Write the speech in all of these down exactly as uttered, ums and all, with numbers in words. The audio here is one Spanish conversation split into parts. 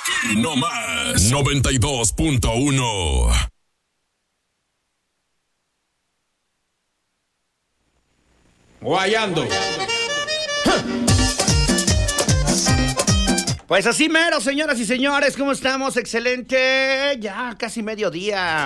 Y no más. noventa y dos punto uno. Guayando. Pues así mero, señoras y señores, ¿cómo estamos? Excelente, ya casi mediodía.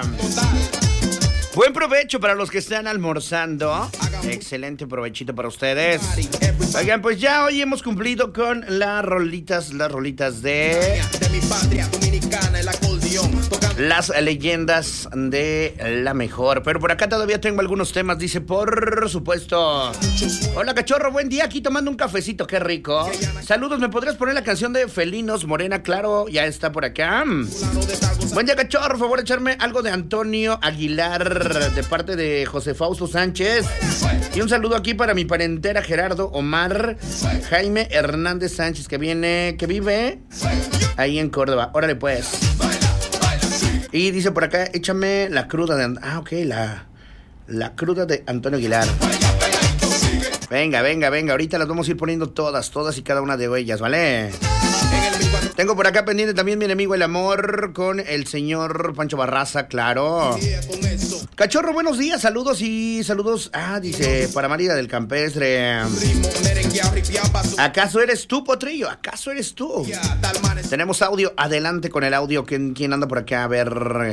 Buen provecho para los que están almorzando. Excelente provechito para ustedes. Oigan, pues ya hoy hemos cumplido con las rolitas, las rolitas de... De mi patria dominicana, el acordeón. Las leyendas de la mejor. Pero por acá todavía tengo algunos temas, dice, por supuesto. Hola, cachorro, buen día, aquí tomando un cafecito, qué rico. Saludos, ¿me podrías poner la canción de Felinos Morena? Claro, ya está por acá. Buen día, cachorro, por favor, echarme algo de Antonio Aguilar, de parte de José Fausto Sánchez. Y un saludo aquí para mi parentera Gerardo Omar Jaime Hernández Sánchez, que viene, que vive ahí en Córdoba. Órale, pues. Y dice por acá, échame la cruda de... Ah, ok, la, la cruda de Antonio Aguilar. Venga, venga, venga, ahorita las vamos a ir poniendo todas, todas y cada una de ellas, ¿vale? Tengo por acá pendiente también Mi Enemigo el Amor con el señor Pancho Barraza, claro. Cachorro, buenos días, saludos y saludos. Ah, dice, para María del Campestre. ¿Acaso eres tú, Potrillo? ¿Acaso eres tú? Tenemos audio, adelante con el audio. ¿Quién, quién anda por acá? A ver.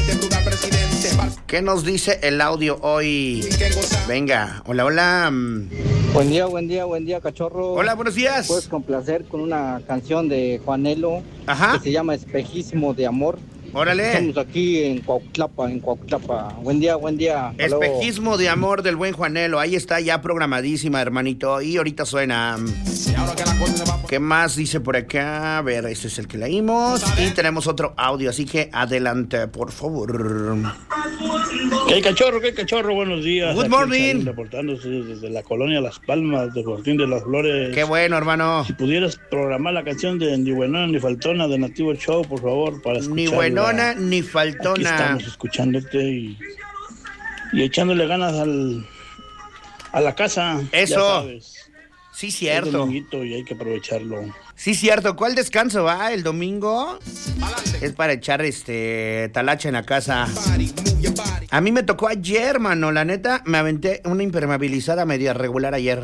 ¿Qué nos dice el audio hoy? Venga, hola, hola. Buen día, buen día, buen día, cachorro. Hola, buenos días. Puedes complacer con una canción de Juanelo. Ajá. Que se llama Espejismo de Amor. Órale. Estamos aquí en Cuauhtlapa, en Cuauhtlapa. Buen día, buen día. Hasta Espejismo luego. de Amor del buen Juanelo. Ahí está ya programadísima, hermanito. Y ahorita suena. ¿Qué más dice por acá? A ver, este es el que leímos. Y tenemos otro audio, así que adelante, por favor. ¿Qué cachorro, qué cachorro? Buenos días. Good Aquí morning. Charín, reportándose desde la colonia Las Palmas de Fortín de las Flores. Qué bueno, hermano. Si pudieras programar la canción de Ni Buenona ni Faltona de Nativo Show, por favor, para escucharla. Ni buenona ni faltona. Aquí estamos escuchándote y, y echándole ganas al, a la casa. Eso. Ya sabes. Sí, Es cierto. dominguito y hay que aprovecharlo. Sí, cierto. ¿Cuál descanso va? ¿El domingo? Es para echar este talacha en la casa. A mí me tocó ayer, mano. La neta, me aventé una impermeabilizada media regular ayer.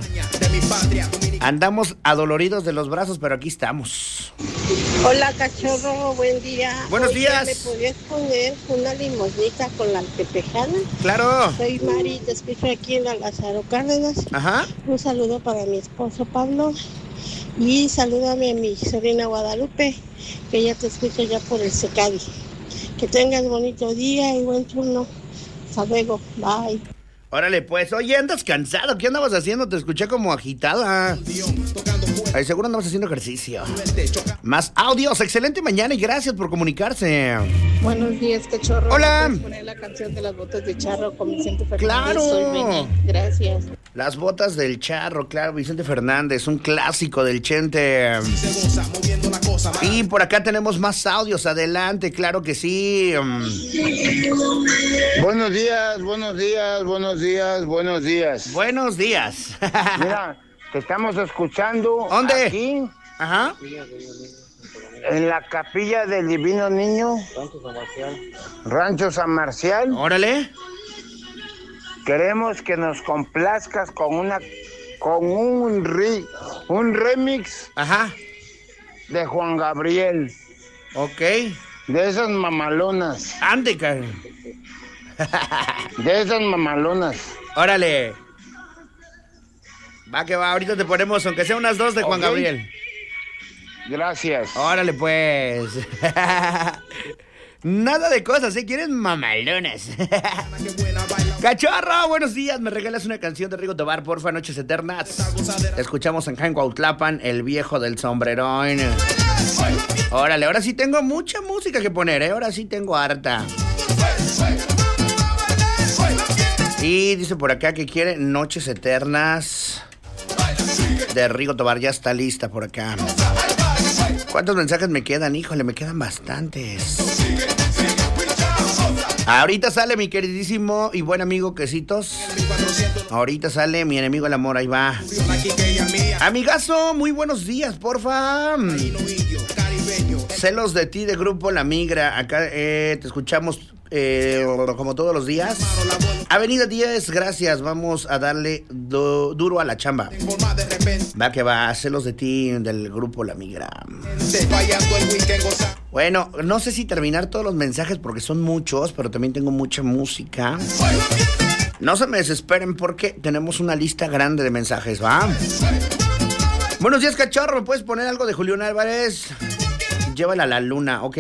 Andamos adoloridos de los brazos, pero aquí estamos. Hola, cachorro, buen día. Buenos Oye, días. ¿me podrías poner una limosnita con la altepejana? Claro. Soy Mari, te escucho aquí en la Lázaro Cárdenas. Ajá. Un saludo para mi esposo Pablo. Y salúdame a mi sobrina Guadalupe, que ella te escucha ya por el Secadi. Que tengas bonito día y buen turno. Hasta luego, bye. Órale, pues, oye, andas cansado. ¿Qué andabas haciendo? Te escuché como agitada. Ay, seguro andabas haciendo ejercicio. Más audios. Excelente mañana y gracias por comunicarse. Buenos días, cachorro. Hola. ¿Puedes poner la canción de las botas de charro con Vicente Fernández? Claro. Soy Beni. Gracias. Las botas del charro, claro, Vicente Fernández, un clásico del Chente. Y por acá tenemos más audios, adelante, claro que sí. Buenos días, buenos días, buenos días, buenos días. Buenos días. Mira, te estamos escuchando. ¿Dónde? Aquí, Ajá. en la capilla del Divino Niño, Rancho San Marcial. Órale. Queremos que nos complazcas con una, con un re, un remix. Ajá. De Juan Gabriel. Ok. De esas mamalonas. Ande, car... De esas mamalonas. Órale. Va que va, ahorita te ponemos, aunque sea unas dos de Juan Ok. Gabriel. Gracias. Órale, pues. Nada de cosas, ¿eh? ¿Quieren mamalonas? Cachorro, buenos días. ¿Me regalas una canción de Rigo Tobar, porfa? Noches Eternas. Escuchamos en Jaén Cuautlapan, El Viejo del Sombrerón. Órale, ahora sí tengo mucha música que poner, ¿eh? Ahora sí tengo harta. Y dice por acá que quiere Noches Eternas de Rigo Tobar. Ya está lista por acá. ¿Cuántos mensajes me quedan? Híjole, me quedan bastantes. Ahorita sale mi queridísimo y buen amigo Quesitos. Ahorita sale Mi Enemigo el Amor, ahí va. Amigazo, muy buenos días, porfa. Celos de ti de Grupo La Migra. Acá eh, te escuchamos eh, como todos los días. Avenida diez, gracias. Vamos a darle do, duro a la chamba. Va que va, Celos de ti del Grupo La Migra. Bueno, no sé si terminar todos los mensajes porque son muchos, pero también tengo mucha música. No se me desesperen porque tenemos una lista grande de mensajes, ¿va? Buenos días, cachorro. ¿Me puedes poner algo de Julián Álvarez? Llévala a la luna, ok.